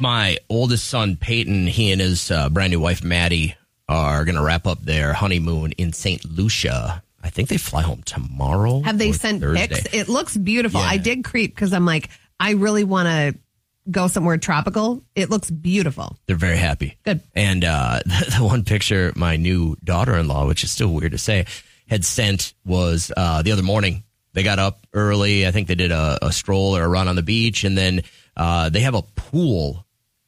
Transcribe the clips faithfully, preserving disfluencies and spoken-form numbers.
My oldest son, Peyton, he and his uh, brand new wife, Maddie, are going to wrap up their honeymoon in Saint Lucia. I think they fly home tomorrow. Have they sent Thursday. pics? It looks beautiful. Yeah. I did creep because I'm like, I really want to go somewhere tropical. It looks beautiful. They're very happy. Good. And uh, the, the one picture my new daughter-in-law, which is still weird to say, had sent was uh, the other morning. They got up early. I think they did a, a stroll or a run on the beach. And then uh, they have a pool,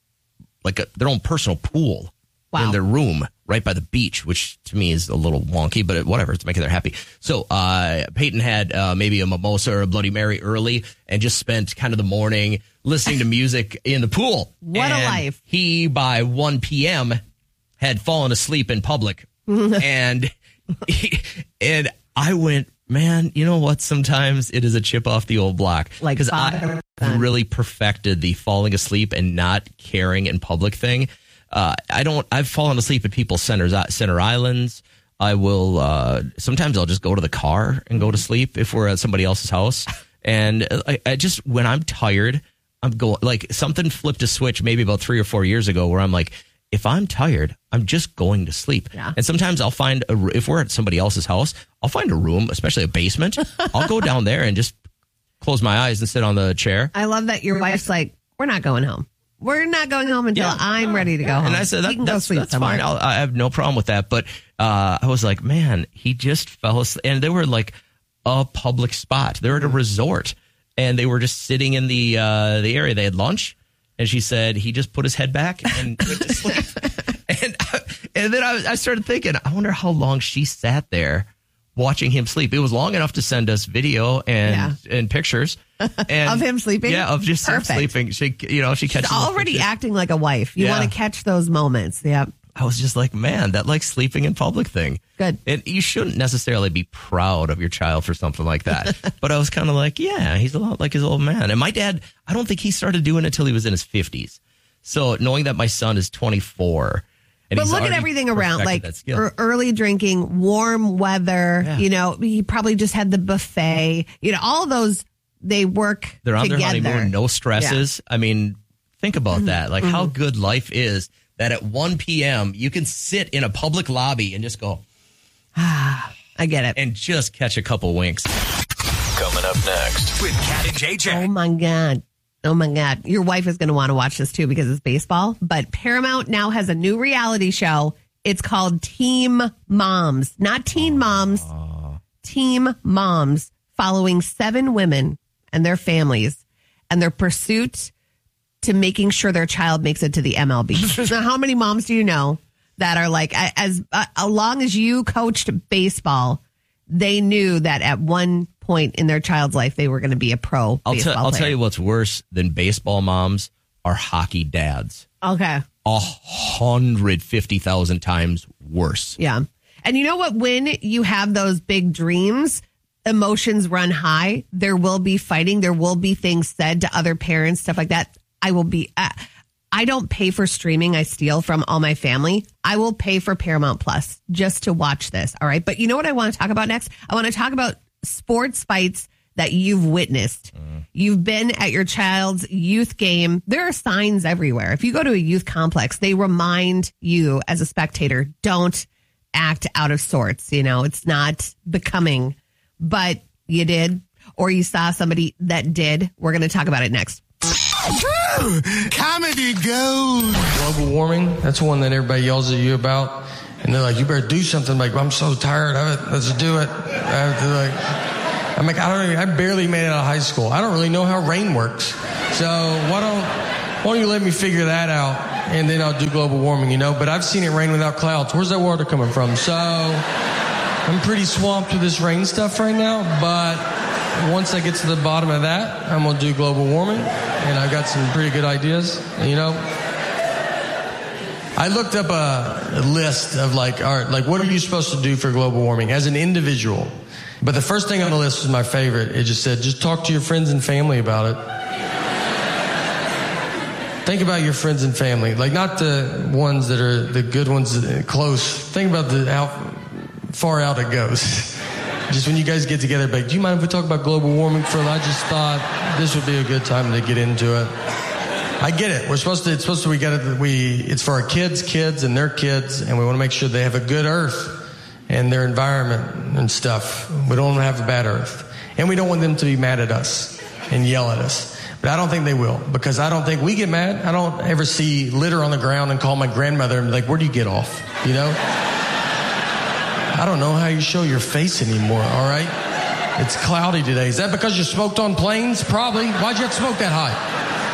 like a, their own personal pool wow. in their room right by the beach, which to me is a little wonky, but whatever. It's making them happy. So uh, Peyton had uh, maybe a mimosa or a Bloody Mary early and just spent kind of the morning listening to music in the pool. What and a life. He, by one p.m., had fallen asleep in public. and he, and I went, man, you know what? Sometimes it is a chip off the old block. Like because I really perfected the falling asleep and not caring in public thing. Uh, I don't, I've fallen asleep at people's centers, center islands. I will, uh, sometimes I'll just go to the car and go to sleep if we're at somebody else's house. And I, I just, when I'm tired, I'm going, like something flipped a switch maybe about three or four years ago where I'm like, if I'm tired, I'm just going to sleep. Yeah. And sometimes I'll find, a, if we're at somebody else's house, I'll find a room, especially a basement. I'll go down there and just close my eyes and sit on the chair. I love that your wife's like, we're not going home. We're not going home until yeah. I'm ready to go home. And I said, that, that's, that's fine. I'll, I have no problem with that. But uh, I was like, man, he just fell asleep. And they were like a public spot. They're at a resort. And they were just sitting in the uh, the area. They had lunch. And she said he just put his head back and went to sleep. and, and then I, I started thinking, I wonder how long she sat there watching him sleep. It was long enough to send us video and yeah. and pictures and, of him sleeping. Yeah, of just Perfect. him sleeping. She, you know, she catches She's already acting like a wife. You yeah. want to catch those moments. Yeah. I was just like, man, that like sleeping in public thing. Good. And you shouldn't necessarily be proud of your child for something like that. But I was kind of like, yeah, he's a lot like his old man. And my dad, I don't think he started doing it until he was in his fifties. So knowing that my son is twenty-four. And but look at everything around, like er, early drinking, warm weather, yeah. you know, he probably just had the buffet, you know, all those, they work They're on together. their honeymoon, no stresses. Yeah. I mean, think about mm-hmm. that. Like mm-hmm. how good life is that at one p.m. you can sit in a public lobby and just go, ah, I get it. And just catch a couple winks. Coming up next with Kat and J J. Oh, my God. Oh, my God. Your wife is going to want to watch this, too, because it's baseball. But Paramount now has a new reality show. It's called Team Moms. Not Teen Moms. Aww. Team Moms, following seven women and their families and their pursuit to making sure their child makes it to the M L B. Now, how many moms do you know that are like, as uh, as long as you coached baseball, they knew that at one point in their child's life, they were going to be a pro I'll baseball t- I'll player. tell you what's worse than baseball moms are hockey dads. Okay. A hundred fifty thousand times worse. Yeah. And you know what? When you have those big dreams, emotions run high. There will be fighting. There will be things said to other parents, stuff like that. I will be, uh, I don't pay for streaming. I steal from all my family. I will pay for Paramount Plus just to watch this. All right. But you know what I want to talk about next? I want to talk about sports fights that you've witnessed. Mm. You've been at your child's youth game. There are signs everywhere. If you go to a youth complex, they remind you as a spectator, don't act out of sorts. You know, it's not becoming, but you did, or you saw somebody that did. We're going to talk about it next. Comedy gold. Global warming, that's one that everybody yells at you about. And they're like, you better do something. I'm like, I'm so tired of it. Let's do it. I have to like, I'm like, I don't even, I barely made it out of high school. I don't really know how rain works. So why don't, why don't you let me figure that out? And then I'll do global warming, you know? But I've seen it rain without clouds. Where's that water coming from? So I'm pretty swamped with this rain stuff right now. But once I get to the bottom of that, I'm going to do global warming. And I've got some pretty good ideas, you know? I looked up a, a list of like, all right, like what are you supposed to do for global warming as an individual? But the first thing on the list was my favorite. It just said, just talk to your friends and family about it. Think about your friends and family. Like not the ones that are the good ones that are close. Think about the how far out it goes. Just when you guys get together, like, do you mind if we talk about global warming for a little? I just thought this would be a good time to get into it. I get it. We're supposed to, it's supposed to, we got to, we, it's for our kids, kids, and their kids, and we want to make sure they have a good earth and their environment and stuff. We don't want to have a bad earth. And we don't want them to be mad at us and yell at us. But I don't think they will, because I don't think we get mad. I don't ever see litter on the ground and call my grandmother and be like, where do you get off? You know? I don't know how you show your face anymore, all right? It's cloudy today. Is that because you smoked on planes? Probably. Why'd you have to smoke that high?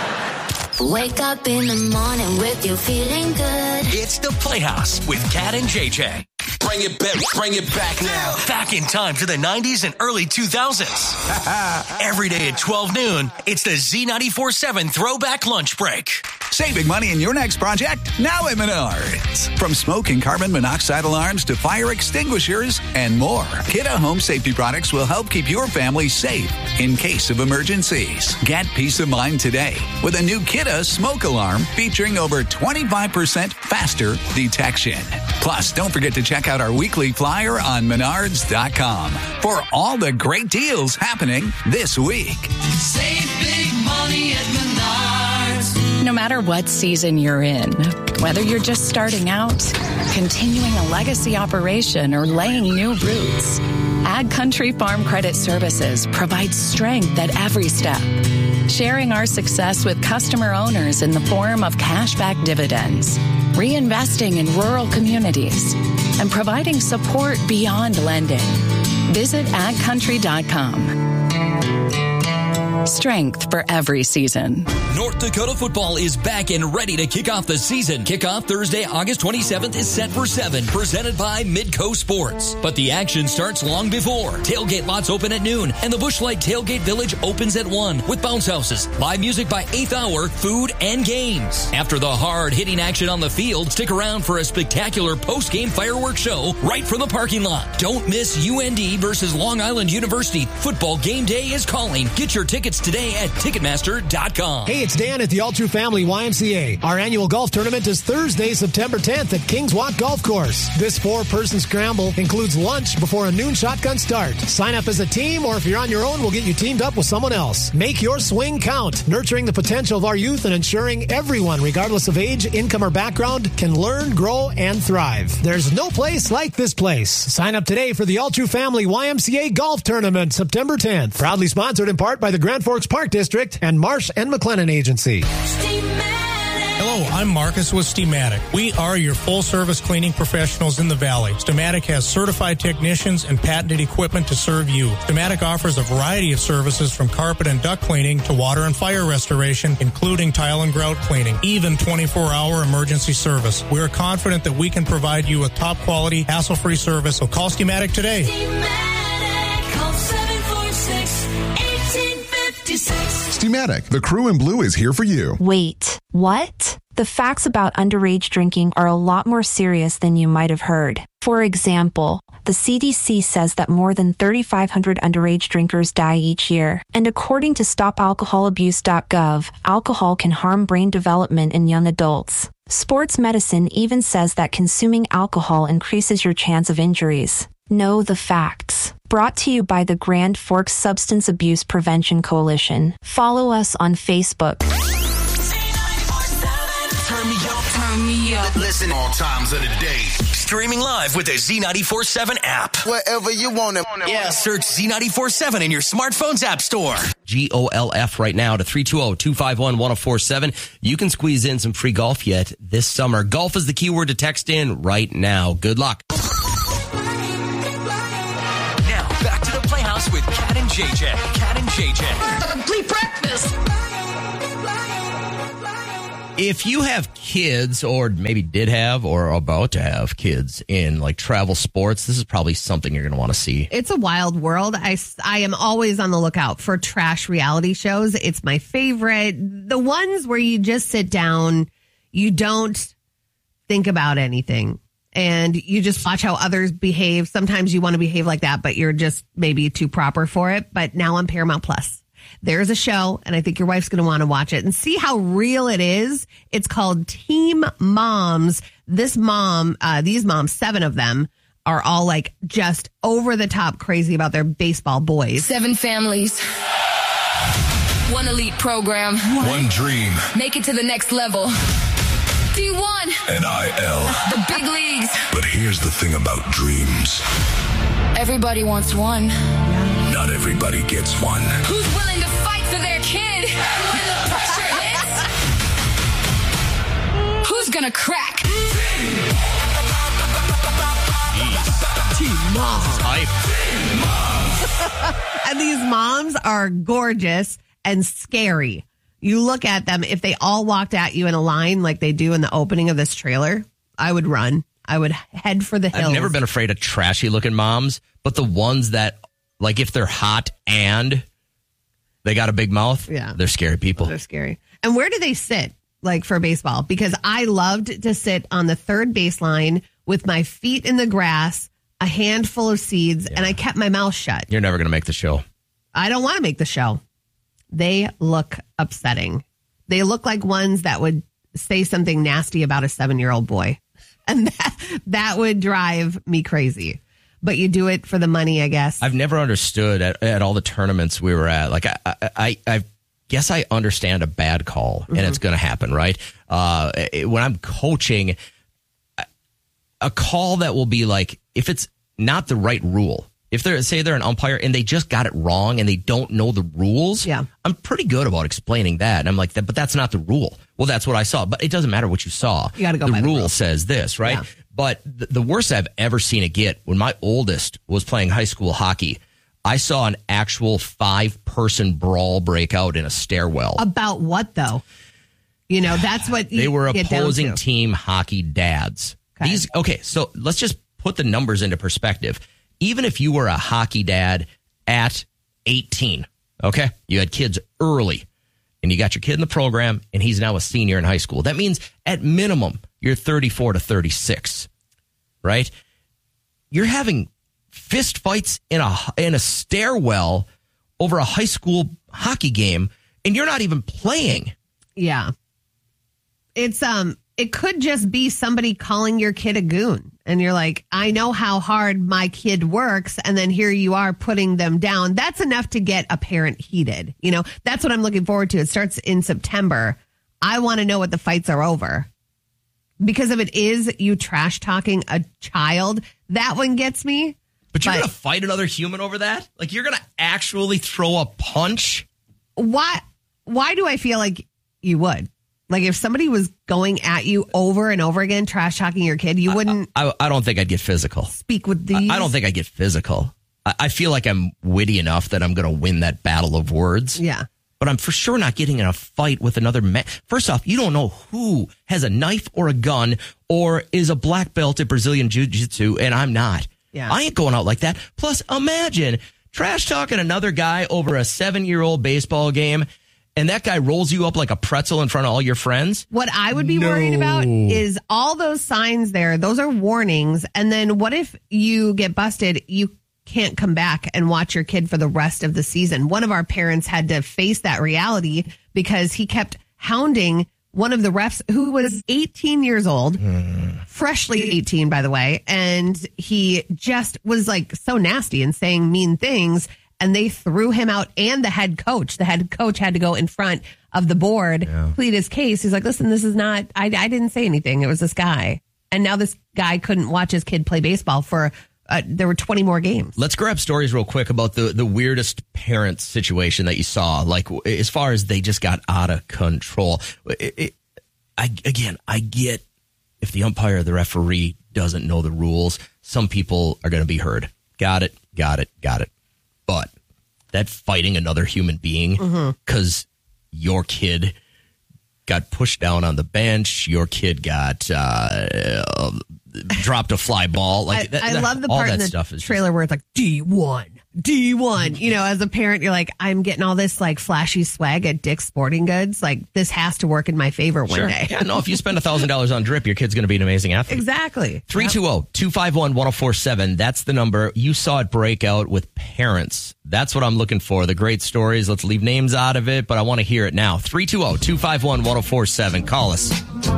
Wake up in the morning with you feeling good. It's the Playhouse with Kat and J J. Bring it back, bring it back now. Back in time to the nineties and early two thousands. Every day at twelve noon, it's the Z ninety-four seven Throwback Lunch Break. Saving money in your next project now at Menards. From smoke and carbon monoxide alarms to fire extinguishers and more, Kidde Home Safety products will help keep your family safe in case of emergencies. Get peace of mind today with a new Kidde smoke alarm featuring over twenty-five percent faster detection. Plus, don't forget to check out our weekly flyer on menards dot com for all the great deals happening this week. Save big money at Menards. No matter what season you're in, whether you're just starting out, continuing a legacy operation, or laying new roots, Ag Country Farm Credit Services provides strength at every step, sharing our success with customer owners in the form of cashback dividends, reinvesting in rural communities, and providing support beyond lending. Visit ag country dot com. Strength for every season. North Dakota football is back and ready to kick off the season. Kickoff Thursday, August twenty-seventh is set for seven, presented by Midco Sports. But the action starts long before. Tailgate lots open at noon, and the Busch Light Tailgate Village opens at one with bounce houses, live music by eighth hour, food, and games. After the hard-hitting action on the field, stick around for a spectacular post-game fireworks show right from the parking lot. Don't miss U N D versus Long Island University. Football game day is calling. Get your tickets today at ticketmaster dot com. Hey, it's Dan at the All True Family Y M C A. Our annual golf tournament is Thursday, September tenth at Kings Walk Golf Course. This four-person scramble includes lunch before a noon shotgun start. Sign up as a team, or if you're on your own, we'll get you teamed up with someone else. Make your swing count, nurturing the potential of our youth and ensuring everyone, regardless of age, income, or background, can learn, grow, and thrive. There's no place like this place. Sign up today for the All True Family Y M C A Golf Tournament, September tenth. Proudly sponsored in part by the Grand Forks Park District and Marsh and McLennan Agency. Hello, I'm Marcus with Steamatic. We are your full-service cleaning professionals in the Valley. Steamatic has certified technicians and patented equipment to serve you. Steamatic offers a variety of services from carpet and duct cleaning to water and fire restoration, including tile and grout cleaning, even twenty-four hour emergency service. We are confident that we can provide you with top-quality, hassle-free service, so call Steamatic today. Steamatic, call seven four six, one eight five six. Steamatic, the crew in blue is here for you. Wait, what? The facts about underage drinking are a lot more serious than you might have heard. For example, the C D C says that more than thirty-five hundred underage drinkers die each year. And according to stop alcohol abuse dot gov, alcohol can harm brain development in young adults. Sports medicine even says that consuming alcohol increases your chance of injuries. Know the facts. Brought to you by the Grand Forks Substance Abuse Prevention Coalition. Follow us on Facebook. Turn me up, turn me up. Listen all times of the day. Streaming live with the Z ninety-four seven app. Wherever you want it. Yeah. Search Z ninety-four seven in your smartphone's app store. G O L F right now to three two zero, two five one, one zero four seven. You can squeeze in some free golf yet this summer. Golf is the keyword to text in right now. Good luck. Now, back to the Playhouse with Kat and J J. Kat and J J. Complete breakfast. If you have kids, or maybe did have, or are about to have kids in like travel sports, this is probably something you're going to want to see. It's a wild world. I, I am always on the lookout for trash reality shows. It's my favorite. The ones where you just sit down, you don't think about anything, and you just watch how others behave. Sometimes you want to behave like that, but you're just maybe too proper for it. But now on Paramount Plus, there's a show, and I think your wife's going to want to watch it and see how real it is. It's called Team Moms. This mom, uh, these moms, seven of them, are all like just over the top crazy about their baseball boys. Seven families. One elite program. One dream. Make it to the next level. D one. N I L. The big leagues. But here's the thing about dreams. Everybody wants one. Not everybody gets one. Who's willing to fight for their kid? When the pressure hits. Who's gonna crack? Team Mom. Hype. And these moms are gorgeous and scary. You look at them, if they all walked at you in a line like they do in the opening of this trailer, I would run. I would head for the hills. I've never been afraid of trashy looking moms, but the ones that, like, if they're hot and they got a big mouth, yeah, they're scary people. They're scary. And where do they sit, like, for baseball? Because I loved to sit on the third baseline with my feet in the grass, a handful of seeds, yeah. and I kept my mouth shut. You're never going to make the show. I don't want to make the show. They look upsetting. They look like ones that would say something nasty about a seven-year-old boy. And that, that would drive me crazy. But you do it for the money, I guess. I've never understood at, at all the tournaments we were at. Like, I, I, I guess I understand a bad call, and mm-hmm. it's going to happen, right? Uh, when I'm coaching, a call that will be like, if it's not the right rule, if they're, say they're an umpire and they just got it wrong and they don't know the rules, yeah. I'm pretty good about explaining that. And I'm like, but that's not the rule. Well, that's what I saw. But it doesn't matter what you saw. You got to go the by the rule rule. says this, right? Yeah. But the, the worst I've ever seen it get, when my oldest was playing high school hockey, I saw an actual five-person brawl break out in a stairwell. About what, though? You know, that's what you they were get down opposing to. team hockey dads. Okay. These okay, so let's just put the numbers into perspective. Even if you were a hockey dad at eighteen, okay, you had kids early, and you got your kid in the program, and he's now a senior in high school. That means at minimum you're thirty-four to thirty-six, right? You're having fist fights in a in a stairwell over a high school hockey game, and you're not even playing. Yeah, it's um. It could just be somebody calling your kid a goon. And you're like, I know how hard my kid works. And then here you are putting them down. That's enough to get a parent heated. You know, that's what I'm looking forward to. It starts in September. I want to know what the fights are over. Because if it is you trash talking a child, that one gets me. But you're going to fight another human over that? Like, you're going to actually throw a punch? Why, why do I feel like you would? Like, if somebody was going at you over and over again, trash talking your kid, you wouldn't. I, I, I don't think I'd get physical. Speak with these. I, I don't think I'd get physical. I, I feel like I'm witty enough that I'm going to win that battle of words. Yeah. But I'm for sure not getting in a fight with another man. First off, you don't know who has a knife or a gun or is a black belt at Brazilian Jiu-Jitsu, and I'm not. Yeah. I ain't going out like that. Plus, imagine trash talking another guy over a seven-year-old baseball game, and that guy rolls you up like a pretzel in front of all your friends. What I would be No. worried about is all those signs there. Those are warnings. And then what if you get busted? You can't come back and watch your kid for the rest of the season. One of our parents had to face that reality because he kept hounding one of the refs who was eighteen years old, mm. freshly eighteen, by the way. And he just was like so nasty and saying mean things. And they threw him out and the head coach. The head coach had to go in front of the board, yeah. plead his case. He's like, listen, this is not, I, I didn't say anything. It was this guy. And now this guy couldn't watch his kid play baseball for, uh, there were twenty more games. Let's grab stories real quick about the, the weirdest parent situation that you saw. Like, as far as they just got out of control. It, it, I, again, I get if the umpire or the referee doesn't know the rules, some people are going to be heard. Got it, got it, got it. But that fighting another human being because mm-hmm. your kid got pushed down on the bench, your kid got uh, uh, dropped a fly ball. Like I, that, I that, love the all part that in the stuff is trailer just, where it's like D one. D one, you know, as a parent, you're like, I'm getting all this like flashy swag at Dick's Sporting Goods. Like, this has to work in my favor one sure. day. Yeah, no, if you spend one thousand dollars on drip, your kid's going to be an amazing athlete. Exactly. three two zero, two five one, one zero four seven. That's the number. You saw it break out with parents. That's what I'm looking for. The great stories. Let's leave names out of it, but I want to hear it now. three two zero, two five one, one zero four seven. Call us.